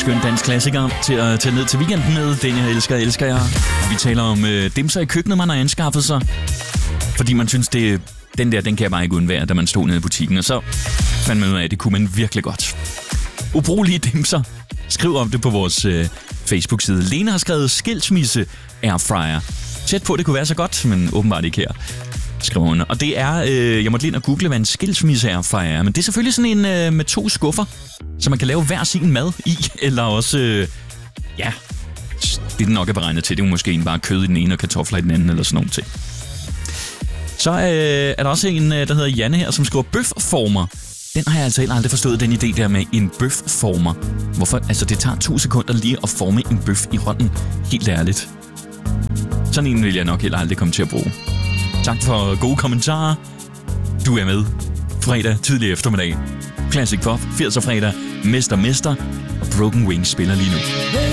skøn dansk klassiker til at tage ned til weekenden med. Den jeg elsker jeg. Vi taler om dimser i køkkenet, man har anskaffet sig. Fordi man synes, den kan jeg bare ikke undvære, da man stod nede i butikken. Og så fandt man ud af, at det kunne man virkelig godt. Ubrugelige dimser. Skriv om det på vores Facebook-side. Lena har skrevet skilsmisse airfryer. Tæt på, det kunne være så godt, men åbenbart ikke her. Skriver hun. Og det er, jeg måtte lige ind og google, hvad en skilsmisse airfryer er. Men det er selvfølgelig sådan en med 2 skuffer, så man kan lave hver sin mad i. Eller også, det nok er beregnet til. Det er måske bare kød i den ene og kartofler i den anden, eller sådan noget ting. Så er der også en, der hedder Janne her, som skriver bøfformer. Den har jeg altså heller aldrig forstået, den idé der med en bøfformer. Hvorfor? Altså, det tager 2 sekunder lige at forme en bøf i hånden. Helt ærligt. Sådan en vil jeg nok heller aldrig komme til at bruge. Tak for gode kommentarer. Du er med. Fredag, tidlig eftermiddag. Classic Pop, 80'er fredag. Mester. Og Broken Wings spiller lige nu.